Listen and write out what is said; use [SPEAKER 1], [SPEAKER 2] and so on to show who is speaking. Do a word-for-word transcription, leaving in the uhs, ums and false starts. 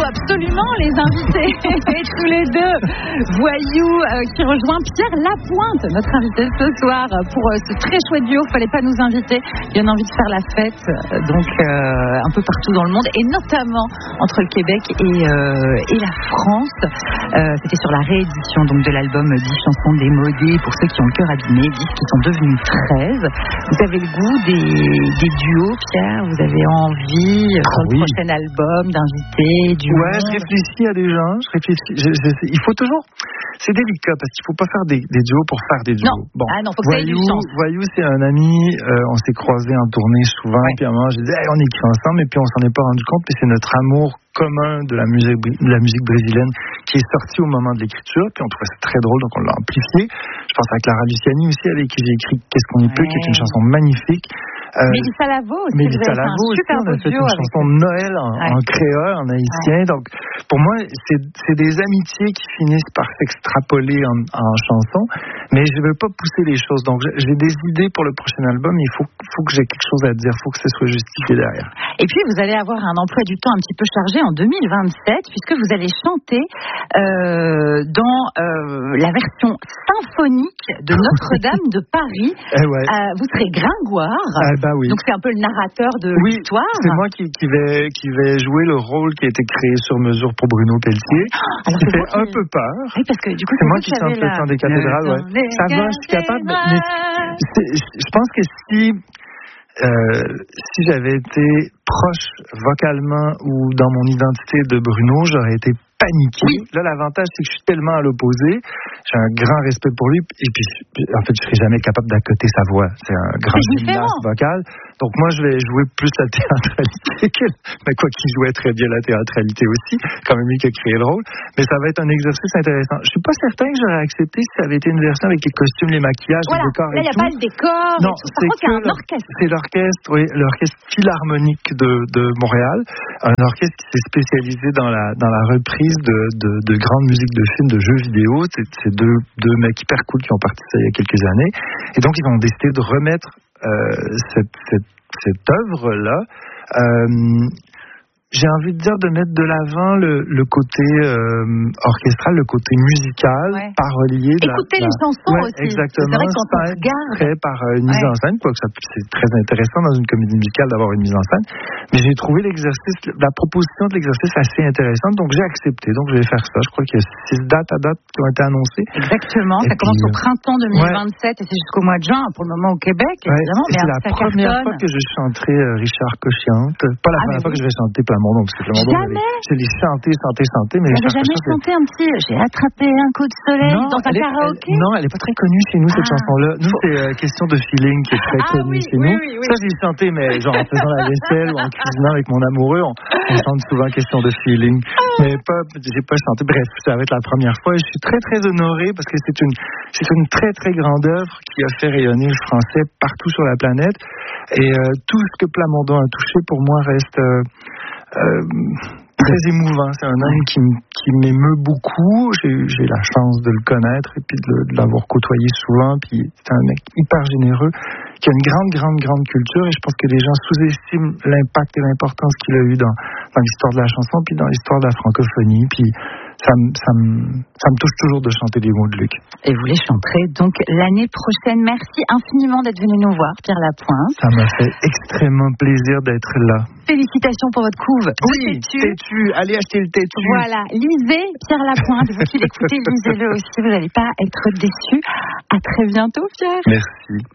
[SPEAKER 1] faut absolument les inviter tous les deux. Voyou euh, qui rejoint Pierre Lapointe, notre invité ce soir pour euh, ce très chouette duo. Fallait pas nous inviter. Il y en a envie de faire la fête, donc euh, un peu partout dans le monde et notamment entre le Québec et, euh, et la France. Euh, c'était sur la réédition donc de l'album dix chansons démodées pour ceux qui ont le cœur abîmé, dix qui sont devenus treize. Vous avez le goût des, des duos, Pierre? Vous avez envie euh, sur le
[SPEAKER 2] oui.
[SPEAKER 1] prochain album d'inviter du
[SPEAKER 2] Ouais,
[SPEAKER 1] monde?
[SPEAKER 2] je réfléchis à des gens. Je réfléchis. Je, je, il faut toujours. C'est délicat parce qu'il faut pas faire des, des duos pour faire des duos.
[SPEAKER 1] Non.
[SPEAKER 2] Bon,
[SPEAKER 1] ah non, faut que ça ait du
[SPEAKER 2] Voyou,
[SPEAKER 1] sens.
[SPEAKER 2] Voyou, c'est un ami. Euh, on s'est croisés en tournée souvent.
[SPEAKER 1] Ouais.
[SPEAKER 2] Puis à un moment, j'ai dit, hey, on écrit ensemble. Et puis on s'en est pas rendu compte. Puis c'est notre amour commun de la musique, de la musique brésilienne qui est sorti au moment de l'écriture. Puis on trouvait ça très drôle, donc on l'a amplifié. Je pense à Clara Luciani aussi, avec qui j'ai écrit Qu'est-ce qu'on y peut,
[SPEAKER 1] Ouais.
[SPEAKER 2] qui est une chanson magnifique. Euh,
[SPEAKER 1] Mélissa Lavo aussi,
[SPEAKER 2] Mélissa
[SPEAKER 1] vous avez fait
[SPEAKER 2] Lavo
[SPEAKER 1] un
[SPEAKER 2] aussi,
[SPEAKER 1] super
[SPEAKER 2] on a fait
[SPEAKER 1] duo
[SPEAKER 2] une
[SPEAKER 1] avec
[SPEAKER 2] chanson de Noël en,
[SPEAKER 1] ouais.
[SPEAKER 2] en créole, en haïtien. Ouais. Donc, pour moi, c'est, c'est des amitiés qui finissent par s'extrapoler en, en chansons, mais je ne veux pas pousser les choses. Donc, j'ai des idées pour le prochain album, il faut, faut que j'ai quelque chose à dire, il faut que ce soit justifié derrière.
[SPEAKER 1] Et puis, vous allez avoir un emploi du temps un petit peu chargé en deux mille vingt-sept, puisque vous allez chanter euh, dans euh, la version symphonique de Notre-Dame de Paris.
[SPEAKER 2] Eh ouais.
[SPEAKER 1] euh, vous serez Gringoire.
[SPEAKER 2] Ah bah oui.
[SPEAKER 1] Donc, c'est un peu le narrateur de
[SPEAKER 2] oui,
[SPEAKER 1] l'histoire.
[SPEAKER 2] C'est moi qui, qui, vais, qui vais jouer le rôle qui a été créé sur mesure pour Bruno Pelletier.
[SPEAKER 1] Alors,
[SPEAKER 2] qui
[SPEAKER 1] c'est
[SPEAKER 2] fait
[SPEAKER 1] qui...
[SPEAKER 2] un peu peur.
[SPEAKER 1] Oui, parce que du coup,
[SPEAKER 2] c'est, c'est moi qui
[SPEAKER 1] qui
[SPEAKER 2] chante le
[SPEAKER 1] la...
[SPEAKER 2] chant des cathédrales. Ouais. Ça va, je suis capable. Mais c'est, je pense que si, euh, si j'avais été proche vocalement ou dans mon identité de Bruno, j'aurais été paniqué. Oui. Là, l'avantage, c'est que je suis tellement à l'opposé. J'ai un grand respect pour lui. Et puis, en fait, je serais jamais capable d'accoter sa voix. C'est un grand gymnaste vocal. Donc, moi, je vais jouer plus la théâtralité qu'elle. Mais quoi qu'il jouait très bien la théâtralité aussi. Quand même lui qui a créé le rôle. Mais ça va être un exercice intéressant. Je suis pas certain que j'aurais accepté si ça avait été une version avec les costumes, les maquillages,
[SPEAKER 1] voilà.
[SPEAKER 2] les décors
[SPEAKER 1] Là,
[SPEAKER 2] et
[SPEAKER 1] tout. Là, il n'y a pas le décor.
[SPEAKER 2] Non,
[SPEAKER 1] c'est que un orchestre.
[SPEAKER 2] C'est l'orchestre, oui, l'orchestre philharmonique de, de Montréal. Un orchestre qui s'est spécialisé dans la, dans la reprise De, de, de grandes musiques de films, de jeux vidéo. C'est, c'est deux, deux mecs hyper cool qui ont participé il y a quelques années. Et donc, ils ont décidé de remettre euh, cette, cette, cette œuvre-là. Euh, j'ai envie de dire de mettre de l'avant le, le côté euh, orchestral, le côté musical, ouais. parolier. De
[SPEAKER 1] Écoutez
[SPEAKER 2] la,
[SPEAKER 1] les
[SPEAKER 2] la...
[SPEAKER 1] chansons
[SPEAKER 2] ouais,
[SPEAKER 1] aussi.
[SPEAKER 2] Exactement.
[SPEAKER 1] C'est vrai que quand on regarde...
[SPEAKER 2] Fait par une mise ouais. en scène, quoi que ça, c'est très intéressant dans une comédie musicale d'avoir une mise en scène. Mais j'ai trouvé l'exercice, la proposition de l'exercice assez intéressante, donc j'ai accepté. Donc je vais faire ça. Je crois qu'il y a six dates à date qui ont été annoncées.
[SPEAKER 1] Exactement.
[SPEAKER 2] Et
[SPEAKER 1] ça
[SPEAKER 2] puis,
[SPEAKER 1] commence au printemps deux mille vingt-sept ouais. et c'est jusqu'au mois de juin pour le moment au Québec,
[SPEAKER 2] ouais,
[SPEAKER 1] évidemment.
[SPEAKER 2] C'est
[SPEAKER 1] mais
[SPEAKER 2] la
[SPEAKER 1] ça
[SPEAKER 2] première
[SPEAKER 1] cartonne.
[SPEAKER 2] fois que je chanterai euh, Richard Cochiante. Pas la ah, première fois oui. que je vais chanter Plamondon, parce que Plamondon, je l'ai chanté, chanté, chanté. Mais
[SPEAKER 1] vous n'avez jamais chanté un petit J'ai attrapé un coup de soleil
[SPEAKER 2] non,
[SPEAKER 1] dans un
[SPEAKER 2] est,
[SPEAKER 1] karaoké?
[SPEAKER 2] elle, non, elle n'est pas très connue chez nous, cette ah. chanson-là. Nous, c'est euh, Question de feeling qui est très
[SPEAKER 1] ah,
[SPEAKER 2] connue
[SPEAKER 1] oui,
[SPEAKER 2] chez
[SPEAKER 1] oui,
[SPEAKER 2] nous.
[SPEAKER 1] Oui, oui.
[SPEAKER 2] Ça, je l'ai chanté, mais genre en faisant la vaisselle ou en cuisinant avec mon amoureux, on, on chante souvent Question de feeling. Ah. Mais pas, j'ai pas chanté. Bref, ça va être la première fois. Et je suis très, très honoré parce que c'est une, c'est une très, très grande œuvre qui a fait rayonner le français partout sur la planète. Et euh, tout ce que Plamondon a touché, pour moi, reste... Euh, euh, très émouvant. C'est un homme qui, qui m'émeut beaucoup. J'ai, j'ai la chance de le connaître et puis de, de l'avoir côtoyé souvent. Puis c'est un mec hyper généreux qui a une grande, grande, grande culture. Et je pense que les gens sous-estiment l'impact et l'importance qu'il a eu dans, dans l'histoire de la chanson puis dans l'histoire de la francophonie. Puis ça, ça, me, ça me touche toujours de chanter des mots de Luc.
[SPEAKER 1] Et vous les chanterez donc l'année prochaine. Merci infiniment d'être venu nous voir, Pierre Lapointe.
[SPEAKER 2] Ça m'a fait extrêmement plaisir d'être là.
[SPEAKER 1] Félicitations pour votre couve.
[SPEAKER 2] Oui, Têtu. Allez acheter le Têtu.
[SPEAKER 1] Voilà, lisez Pierre Lapointe. Vous qui l'écoutez, lisez-le aussi. Vous n'allez pas être déçus. À très bientôt, Pierre.
[SPEAKER 2] Merci.